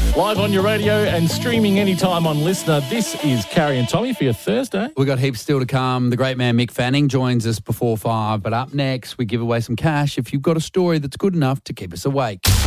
Live on your radio and streaming anytime on Listener. This is Carrie and Tommy for your Thursday. We've got heaps still to come. The great man Mick Fanning joins us before 5. But up next, we give away some cash if you've got a story that's good enough to keep us awake.